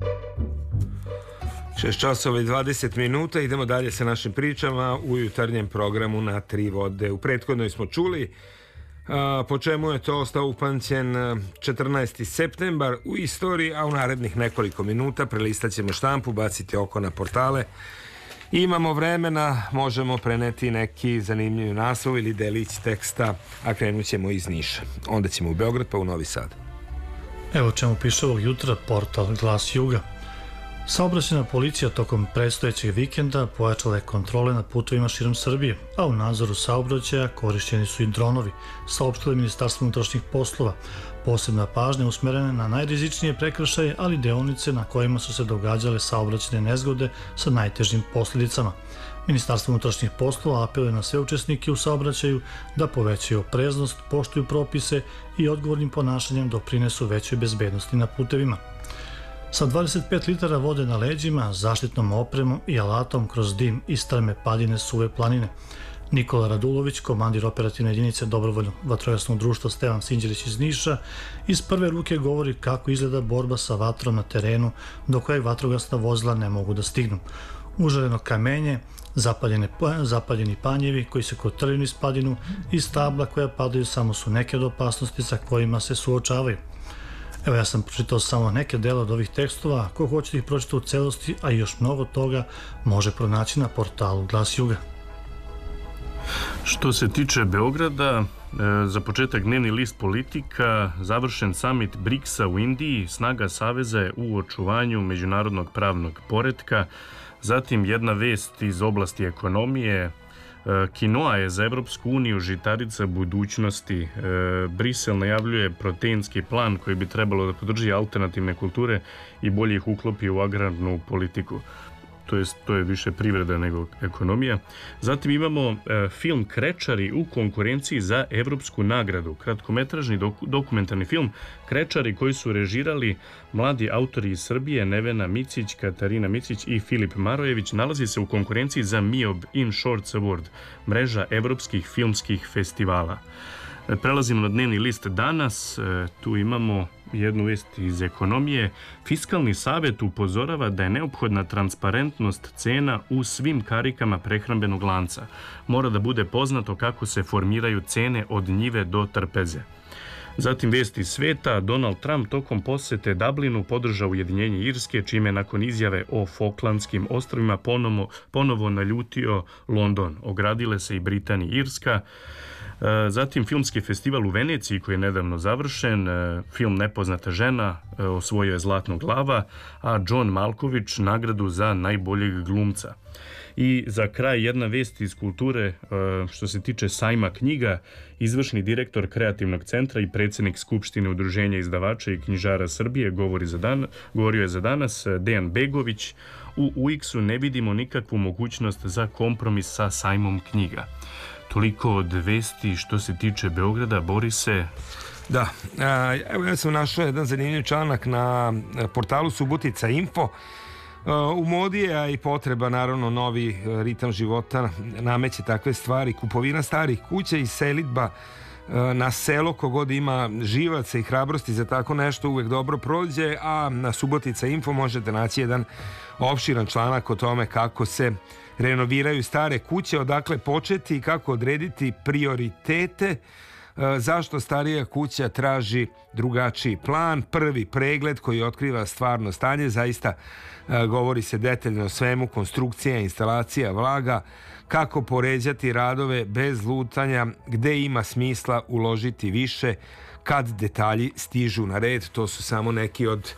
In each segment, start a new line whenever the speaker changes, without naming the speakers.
6 časova i 20 minuta. Idemo dalje sa našim pričama u jutarnjem programu Na tri vode. U prethodnoj smo čuli po čemu je to ostao upamćen 14. septembar u istoriji, a u narednih nekoliko minuta prelistat ćemo štampu, baciti oko na portale. Imamo vremena, možemo preneti neki zanimljiv naslov ili delić teksta, a krenut ćemo iz Niša. Onda ćemo u Beograd pa u Novi Sad.
Evo čemu piše ovog jutra portal Glas Juga. Saobraćajna policija tokom predstojećeg vikenda pojačala je kontrole na putovima širom Srbije, a u nadzoru saobraćaja korišćeni su i dronovi, saopštilo je Ministarstvo unutrašnjih poslova. Posebna pažnja usmerena na najrizičnije prekršaje, ali deonice na kojima su se događale saobraćajne nezgode sa najtežim posljedicama. Ministarstvo unutrašnjih poslova apeluje na sve učesnike u saobraćaju da povećaju opreznost, poštuju propise i odgovornim ponašanjem doprinesu većoj bezbednosti na putevima. Sa 25 litara vode na leđima, zaštitnom opremom i alatom kroz dim istrme padine Suve planine. Nikola Radulović, komandir operativne jedinice Dobrovoljnog vatrogasnog društva Stevan Sinđelić iz Niša, iz prve ruke govori kako izgleda borba sa vatrom na terenu do kojeg vatrogasna vozila ne mogu da stignu. Užareno kamenje, zapaljeni panjevi koji se kotrljaju niz padinu i stabla koja padaju samo su neke od opasnosti sa kojima se suočavaju. Evo, ja sam pročitao samo neke dela od ovih tekstova, ko hoće da ih pročita u celosti, a i još mnogo toga može pronaći na portalu Glas Juga.
Što se tiče Beograda, za početak dnevni list Politika, završen summit BRICS-a u Indiji, snaga saveza je u očuvanju međunarodnog pravnog poretka, zatim jedna vest iz oblasti ekonomije, Kinoa je za Evropsku uniju žitarica budućnosti. Brisel najavljuje proteinski plan koji bi trebalo da podrži alternativne kulture i bolje ih uklopi u agrarnu politiku. To je više privreda nego ekonomija. Zatim imamo film Krečari u konkurenciji za evropsku nagradu. Kratkometražni dokumentarni film Krečari koji su režirali mladi autori iz Srbije, Nevena Micić, Katarina Micić i Filip Marojević, nalazi se u konkurenciji za MIOB In Shorts Award, mreža evropskih filmskih festivala. Prelazimo na dnevni list danas. Tu imamo jednu vest iz ekonomije. Fiskalni savjet upozorava da je neophodna transparentnost cena u svim karikama prehrambenog lanca. Mora da bude poznato kako se formiraju cene od njive do trpeze. Zatim vesti iz sveta. Donald Trump tokom posete Dublinu podržao ujedinjenje Irske, čime nakon izjave o Falklandskim ostrvima ponovo naljutio London. Ogradile se i Britanija i Irska. Zatim filmski festival u Veneciji koji je nedavno završen, film Nepoznata žena osvojio je Zlatnog glava, a John Malković nagradu za najboljeg glumca. I za kraj jedna vest iz kulture što se tiče sajma knjiga. Izvršni direktor Kreativnog centra i predsjednik Skupštine Udruženja izdavača i knjižara Srbije govorio je za danas Dejan Begović. U UX-u ne vidimo nikakvu mogućnost za kompromis sa sajmom knjiga. Toliko od vesti što se tiče Beograda. Borise?
Da, evo ja sam našao jedan zanimljiv članak na portalu Subotica Info. U modi je i potreba, naravno, novi ritam života nameće takve stvari, kupovina starih kuća i selidba na selo. Kogod ima živaca i hrabrosti za tako nešto uvek dobro prođe, a na Subotica Info možete naći jedan opširan članak o tome kako se renoviraju stare kuće, odakle početi i kako odrediti prioritete, zašto starija kuća traži drugačiji plan, prvi pregled koji otkriva stvarno stanje, zaista govori se detaljno o svemu, konstrukcija, instalacija, vlaga, kako poređati radove bez lutanja, gde ima smisla uložiti više kad detalji stižu na red. To su samo neki od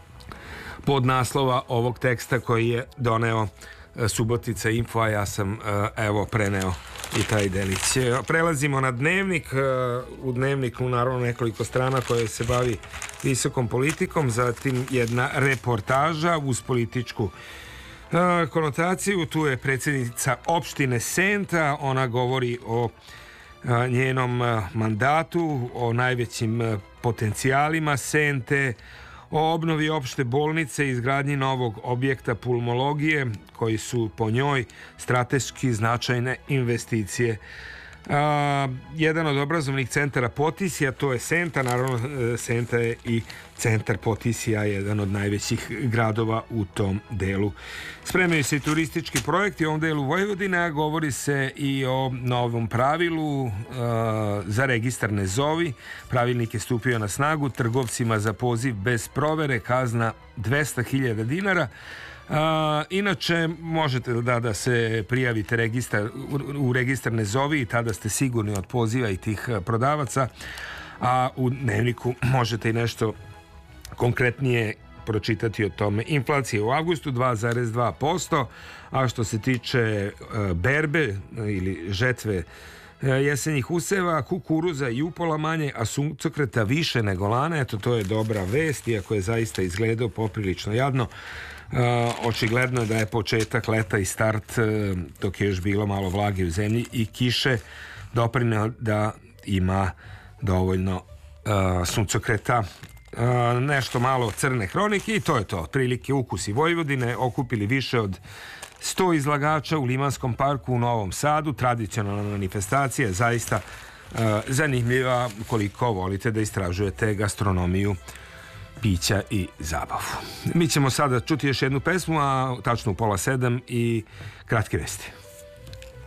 podnaslova ovog teksta koji je doneo Subotica Info, a ja sam evo preneo i taj delić. Prelazimo na dnevnik. U dnevniku naravno nekoliko strana koje se bavi visokom politikom, zatim jedna reportaža uz političku konotaciju. Tu je predsjednica opštine Senta, ona govori o njenom mandatu, o najvećim potencijalima Sente, o obnovi opšte bolnice i izgradnji novog objekta pulmologije koji su po njoj strateški značajne investicije Jedan od obrazovnih centara Potisja, to je Senta, naravno Senta je i centar Potisja, jedan od najvećih gradova u tom delu. Spremaju se i turistički projekti u ovom delu Vojvodine, a govori se i o novom pravilu za registar ne zovi. Pravilnik je stupio na snagu, trgovcima za poziv bez provere kazna 200.000 dinara. Inače možete da se prijavite u registar ne zovi i tada ste sigurni od poziva i tih prodavaca, a u dnevniku možete i nešto konkretnije pročitati o tome. Inflacija u avgustu 2,2%, a što se tiče berbe ili žetve jesenjih useva, kukuruza i upola manje, a suncokreta više nego lane. Eto, to je dobra vest, iako je zaista izgledao poprilično jadno. Očigledno je da je početak leta i start, dok je još bilo malo vlage u zemlji i kiše, doprineo da ima dovoljno suncokreta. Nešto malo crne hronike i to je to. Otprilike Ukusi Vojvodine okupili više od 100 izlagača u Limanskom parku u Novom Sadu. Tradicionalna manifestacija, zaista zanimljiva koliko volite da istražujete gastronomiju, pića i zabavu. Mi ćemo sada čuti još jednu pesmu, a tačno u 6:30 i kratke vesti.